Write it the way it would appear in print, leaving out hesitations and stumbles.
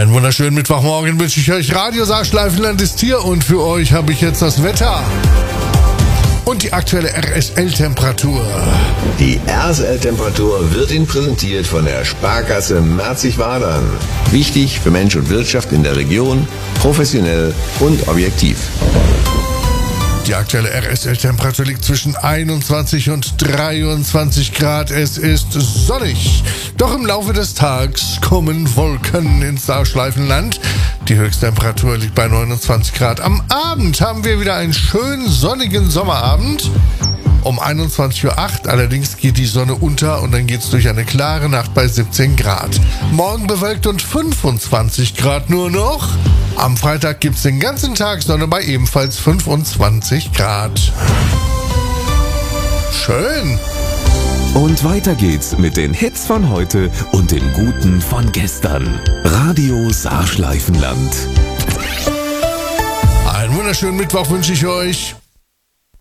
Einen wunderschönen Mittwochmorgen wünsche ich euch. Radio Saarschleifenland ist hier und für euch habe ich jetzt das Wetter und die aktuelle RSL-Temperatur. Die RSL-Temperatur wird Ihnen präsentiert von der Sparkasse Merzig-Wadern. Wichtig für Mensch und Wirtschaft in der Region, professionell und objektiv. Die aktuelle RSL-Temperatur liegt zwischen 21 und 23 Grad. Es ist sonnig. Doch im Laufe des Tages kommen Wolken ins Saarschleifenland. Die Höchsttemperatur liegt bei 29 Grad. Am Abend haben wir wieder einen schönen sonnigen Sommerabend. Um 21.08 Uhr allerdings geht die Sonne unter und dann geht es durch eine klare Nacht bei 17 Grad. Morgen bewölkt und 25 Grad nur noch. Am Freitag gibt es den ganzen Tag Sonne bei ebenfalls 25 Grad. Schön. Und weiter geht's mit den Hits von heute und dem Guten von gestern. Radio Saarschleifenland. Einen wunderschönen Mittwoch wünsche ich euch.